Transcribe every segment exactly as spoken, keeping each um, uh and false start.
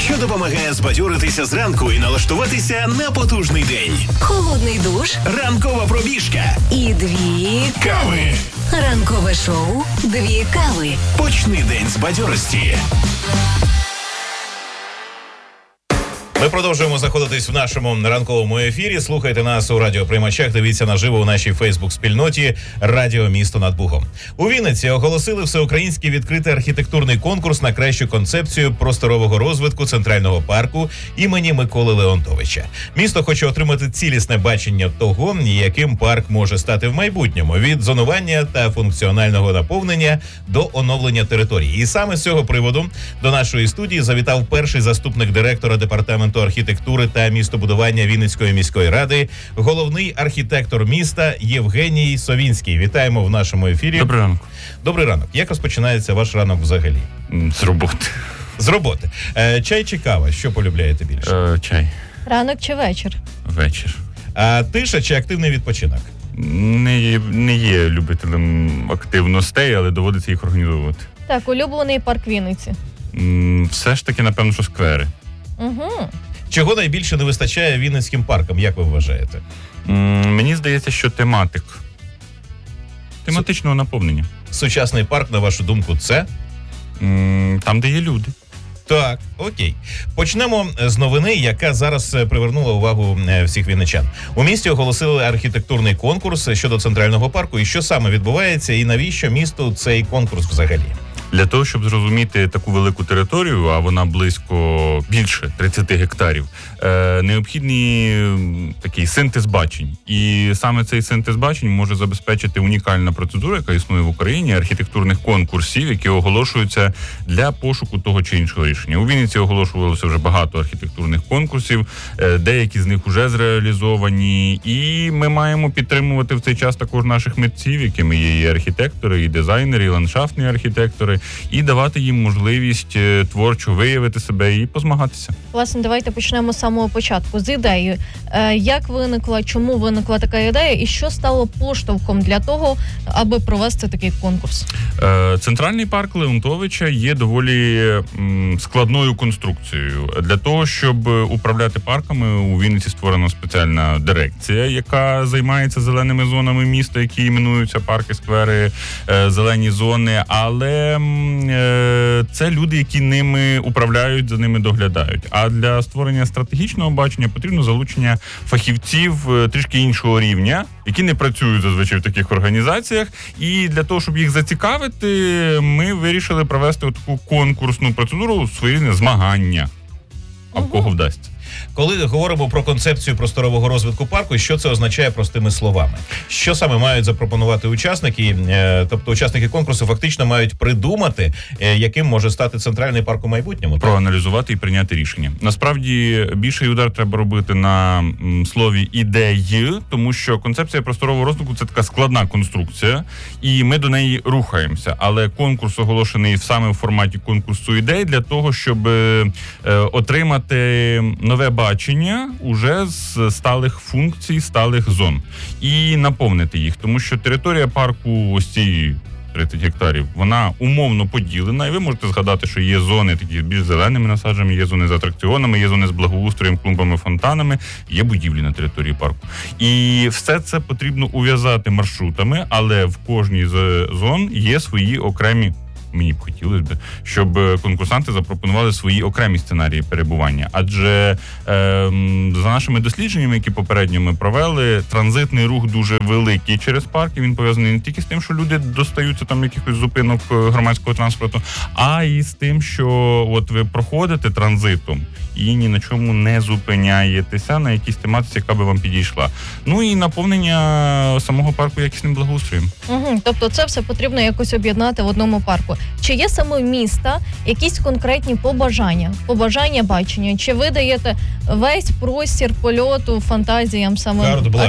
що допомагає збадьоритися зранку і налаштуватися на потужний день. Холодний душ, Ранкова пробіжка і дві кави. Ранкове шоу «Дві кави». Почни день з бадьорості. Ми продовжуємо знаходитись в нашому ранковому ефірі. Слухайте нас у радіоприймачах, дивіться наживо у нашій Фейсбук-спільноті «Радіо Місто над Богом». У Вінниці оголосили всеукраїнський відкритий архітектурний конкурс на кращу концепцію просторового розвитку Центрального парку імені Миколи Леонтовича. Місто хоче отримати цілісне бачення того, яким парк може стати в майбутньому, від зонування та функціонального наповнення до оновлення території. І саме з цього приводу до нашої студії завітав перший заступник директора департаменту архітектури та містобудування Вінницької міської ради, головний архітектор міста Євгеній Совінський. Вітаємо в нашому ефірі. Добрий ранок. Добрий ранок. Як розпочинається ваш ранок взагалі? З роботи. З роботи. Е, чай чи кава? Що полюбляєте більше? Е, чай. Ранок чи вечір? Вечір. А тиша чи активний відпочинок? Не є, не є любителем активностей, але доводиться їх організовувати. Так, улюблений парк Вінниці. М, Все ж таки, напевно, що сквери. Угу. Чого найбільше не вистачає Вінницьким паркам, як ви вважаєте? М, Мені здається, що тематик. Тематичного наповнення. Сучасний парк, на вашу думку, це? М, Там, де є люди. Так, окей. Почнемо з новини, яка зараз е, привернула увагу е, всіх вінничан. У місті оголосили архітектурний конкурс щодо Центрального парку. І що саме відбувається, і навіщо місту цей конкурс взагалі? Для того, щоб зрозуміти таку велику територію, а вона близько більше тридцять гектарів, е, необхідний м, такий синтез бачень. І саме цей синтез бачень може забезпечити унікальна процедура, яка існує в Україні, архітектурних конкурсів, які оголошуються для пошуку того чи іншого рішення. У Вінниці оголошувалося вже багато архітектурних конкурсів, е, деякі з них вже зреалізовані, і ми маємо підтримувати в цей час також наших митців, якими є і архітектори, і дизайнери, і ландшафтні архітектори, і давати їм можливість творчо виявити себе і позмагатися. Власне, давайте почнемо з самого початку, з ідеї. Е, як виникла, чому виникла така ідея і що стало поштовхом для того, аби провести такий конкурс? Е, Центральний парк Леонтовича є доволі м, складною конструкцією. Для того, щоб управляти парками, у Вінниці створена спеціальна дирекція, яка займається зеленими зонами міста, які іменуються парки, сквери, е, зелені зони, але це люди, які ними управляють, за ними доглядають. А для створення стратегічного бачення потрібно залучення фахівців трішки іншого рівня, які не працюють зазвичай в таких організаціях. І для того, щоб їх зацікавити, ми вирішили провести таку конкурсну процедуру, своє змагання. А в кого вдасться. Коли говоримо про концепцію просторового розвитку парку, що це означає простими словами? Що саме мають запропонувати учасники? Тобто учасники конкурсу фактично мають придумати, яким може стати Центральний парк у майбутньому? Проаналізувати і прийняти рішення. Насправді, більший удар треба робити на м, слові ідеї, тому що концепція просторового розвитку – це така складна конструкція, і ми до неї рухаємося. Але конкурс оголошений саме в форматі конкурсу ідей для того, щоб е, отримати нове бачення уже з сталих функцій, сталих зон. І наповнити їх, тому що територія парку ось цієї тридцять гектарів, вона умовно поділена, і ви можете згадати, що є зони такі більш зеленими насадженнями, є зони з атракціонами, є зони з благоустроєм, клумбами, фонтанами, є будівлі на території парку. І все це потрібно ув'язати маршрутами, але в кожній з зон є свої окремі, мені б хотілося б, щоб конкурсанти запропонували свої окремі сценарії перебування. Адже е, за нашими дослідженнями, які попередньо ми провели, транзитний рух дуже великий через парк, і він пов'язаний не тільки з тим, що люди достаються там якихось зупинок громадського транспорту, а і з тим, що от ви проходите транзитом і ні на чому не зупиняєтеся на якійсь тематиці, яка би вам підійшла. Ну і наповнення самого парку якісним благоустроєм. Угу. Тобто це все потрібно якось об'єднати в одному парку. Чи є саме у міста якісь конкретні побажання, побажання бачення? Чи ви даєте весь простір польоту фантазіям саме Карт-бланш. архі...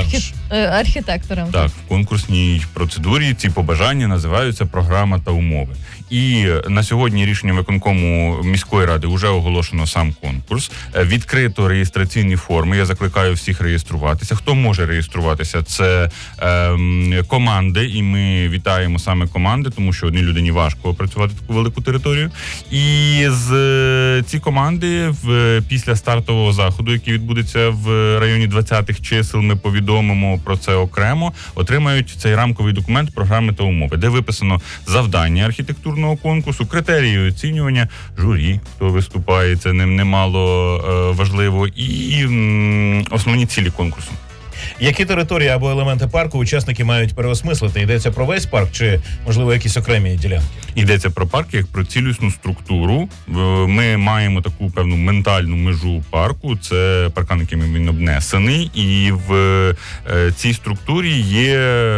е, архітекторам. Так, в конкурсній процедурі ці побажання називаються програма та умови. І на сьогодні рішенням виконкому міської ради вже оголошено сам конкурс. Відкрито реєстраційні форми. Я закликаю всіх реєструватися. Хто може реєструватися? Це ем, команди, і ми вітаємо саме команди, тому що одній людині важко опрацювати таку велику територію. І з ці команди в після стартового заходу, який відбудеться в районі двадцятих чисел, ми повідомимо про це окремо, отримають цей рамковий документ програми та умови, де виписано завдання архітектурного конкурсу, критерії оцінювання, журі, хто виступає, це ним немало е, важливо, і м, основні цілі конкурсу. Які території або елементи парку учасники мають переосмислити? Йдеться про весь парк чи, можливо, якісь окремі ділянки? Йдеться про парк як про цілісну структуру. Ми маємо таку певну ментальну межу парку. Це паркан, яким він обнесений. І в цій структурі є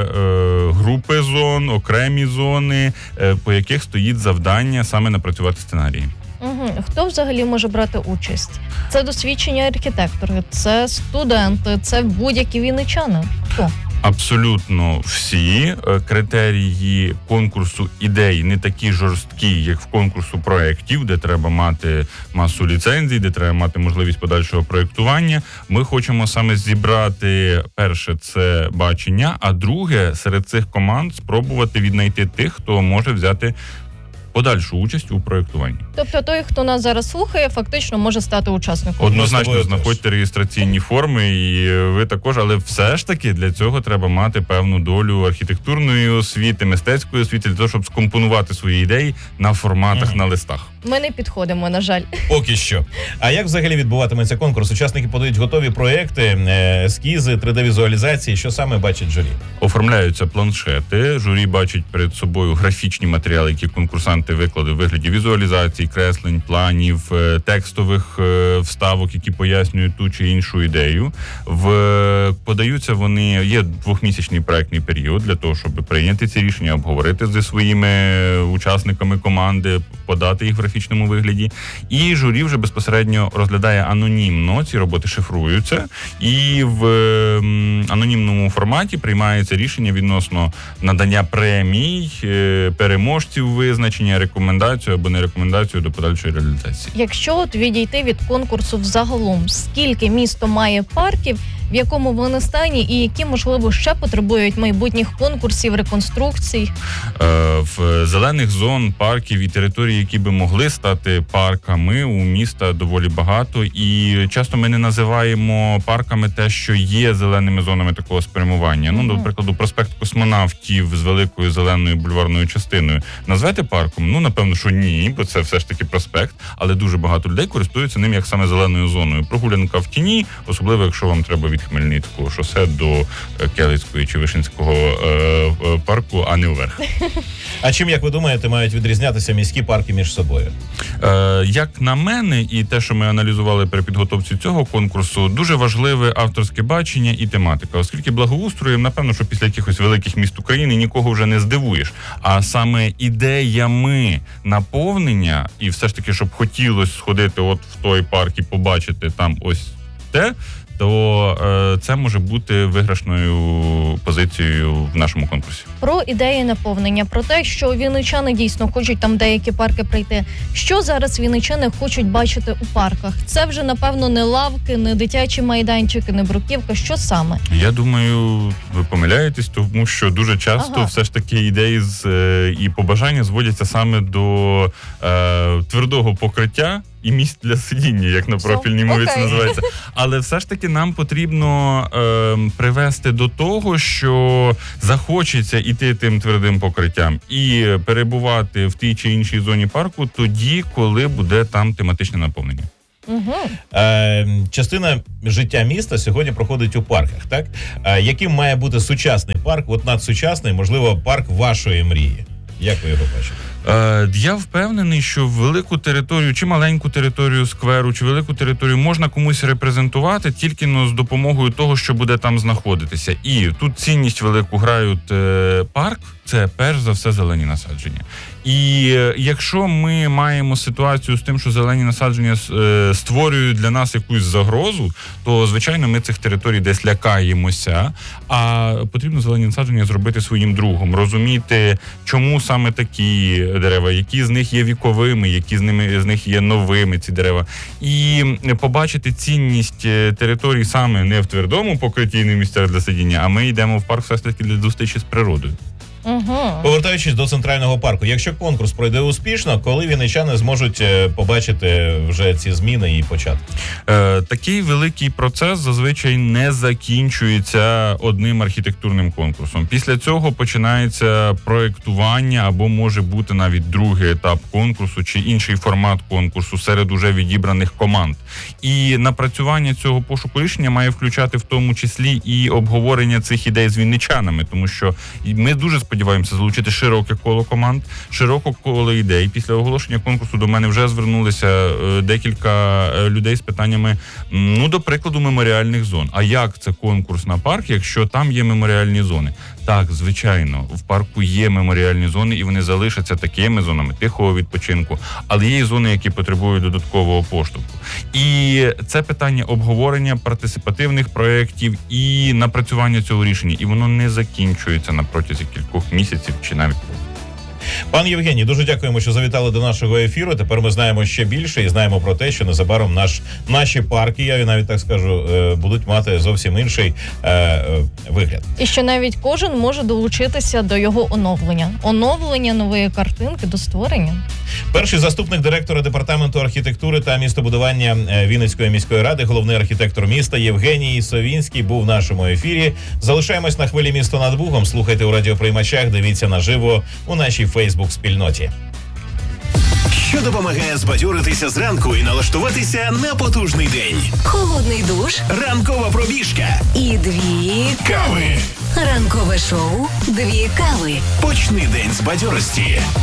групи зон, окремі зони, по яких стоїть завдання саме напрацювати сценарії. Угу. Хто взагалі може брати участь? Це досвідчені архітектори, це студенти, це будь-які вінничани. Хто? Абсолютно всі. Критерії конкурсу ідей не такі жорсткі, як в конкурсу проєктів, де треба мати масу ліцензій, де треба мати можливість подальшого проєктування. Ми хочемо саме зібрати, перше, це бачення, а друге, серед цих команд спробувати віднайти тих, хто може взяти подальшу участь у проєктуванні. Тобто той, хто нас зараз слухає, фактично може стати учасником. Однозначно знаходьте реєстраційні форми, і ви також, але все ж таки для цього треба мати певну долю архітектурної освіти, мистецької освіти, для того, щоб скомпонувати свої ідеї на форматах, mm-hmm. на листах. Ми не підходимо, на жаль. Поки що. А як взагалі відбуватиметься конкурс? Учасники подають готові проєкти, ескізи, три де-візуалізації. Що саме бачить журі? Оформляються планшети. Журі бачить перед собою графічні матеріали, які конкурсанти викладуть у вигляді візуалізацій, креслень, планів, текстових вставок, які пояснюють ту чи іншу ідею. В подаються вони, є двохмісячний проектний період для того, щоб прийняти ці рішення, обговорити зі своїми учасниками команди, подати їх в графічному вигляді. І журі вже безпосередньо розглядає анонімно, ці роботи шифруються, і в анонімному форматі приймається рішення відносно надання премій, переможців визначення, рекомендацію або не рекомендацію до подальшої реалізації. Якщо от відійти від конкурсу взагалом, скільки місто має парків, в якому вони стані і які, можливо, ще потребують майбутніх конкурсів, реконструкцій? Е, в зелених зон, парків і територій, які би могли стати парками, у міста доволі багато. І часто ми не називаємо парками те, що є зеленими зонами такого спрямування. Mm-hmm. Ну, до прикладу, проспект Космонавтів з великою зеленою бульварною частиною. Назвете парком? Ну, напевно, що ні, бо це все ж таки проспект. Але дуже багато людей користуються ним як саме зеленою зоною. Прогулянка в тіні, особливо, якщо вам треба від Хмельницького шосе до Келицької чи Вишинського е, е, парку, а не вверх. А чим, як ви думаєте, мають відрізнятися міські парки між собою? Е, як на мене, і те, що ми аналізували при підготовці цього конкурсу, дуже важливе авторське бачення і тематика. Оскільки благоустроєм, напевно, що після якихось великих міст України нікого вже не здивуєш. А саме ідеями наповнення, і все ж таки, щоб хотілося сходити от в той парк і побачити там ось те, то е, це може бути виграшною позицією в нашому конкурсі. Про ідеї наповнення, про те, що вінничани дійсно хочуть там деякі парки пройти. Що зараз вінничани хочуть бачити у парках? Це вже, напевно, не лавки, не дитячі майданчики, не бруківка. Що саме? Я думаю, ви помиляєтесь, тому що дуже часто ага. все ж таки ідеї з, е, і побажання зводяться саме до е, твердого покриття і місць для сидіння, як на профільній мові це називається. Але все ж таки нам потрібно е, привести до того, що захочеться іти тим твердим покриттям і перебувати в тій чи іншій зоні парку тоді, коли буде там тематичне наповнення. Угу. Е, частина життя міста сьогодні проходить у парках, так? Е, яким має бути сучасний парк, от надсучасний, можливо, парк вашої мрії? Як ви його бачите? Е, я впевнений, що велику територію, чи маленьку територію скверу, чи велику територію можна комусь репрезентувати тільки но з допомогою того, що буде там знаходитися. І тут цінність велику грають е, парк, це перш за все зелені насадження. І е, якщо ми маємо ситуацію з тим, що зелені насадження е, створюють для нас якусь загрозу, то, звичайно, ми цих територій десь лякаємося, а потрібно зелені насадження зробити своїм другом, розуміти, чому саме такі дерева, які з них є віковими, які з ними з них є новими ці дерева, і побачити цінність територій саме не в твердому покритті, не в місцях для сидіння, а ми йдемо в парк все ж таки для зустрічі з природою. Угу. Повертаючись до центрального парку, якщо конкурс пройде успішно, коли вінничани зможуть е, побачити вже ці зміни і початки? Е, такий великий процес зазвичай не закінчується одним архітектурним конкурсом. Після цього починається проєктування або може бути навіть другий етап конкурсу чи інший формат конкурсу серед уже відібраних команд. І напрацювання цього пошуку рішення має включати в тому числі і обговорення цих ідей з вінничанами, тому що ми дуже сподіваємося залучити широке коло команд, широке коло ідей. Після оголошення конкурсу до мене вже звернулися е, декілька е, людей з питаннями, ну, до прикладу, меморіальних зон. А як це конкурс на парк, якщо там є меморіальні зони? Так, звичайно, в парку є меморіальні зони, і вони залишаться такими зонами тихого відпочинку, але є і зони, які потребують додаткового поштовху. І це питання обговорення партисипативних проєктів і напрацювання цього рішення, і воно не закінчується на протязі кількох місяців чи навіть років. Пан Євгеній, дуже дякуємо, що завітали до нашого ефіру. Тепер ми знаємо ще більше і знаємо про те, що незабаром наш, наші парки, я навіть так скажу, будуть мати зовсім інший е, е, вигляд. І що навіть кожен може долучитися до його оновлення. Оновлення нової картинки до створення. Перший заступник директора департаменту архітектури та містобудування Вінницької міської ради, головний архітектор міста Євгеній Совінський був в нашому ефірі. Залишаємось на хвилі «Місто над Богом». Слухайте у радіоприймачах, дивіться наживо у нашій Фейсбук-спільноті. Що допомагає збадьоритися зранку і налаштуватися на потужний день. Холодний душ Ранкова пробіжка. і дві Кави. ранкове шоу «Дві кави». Почни день з бадьорості.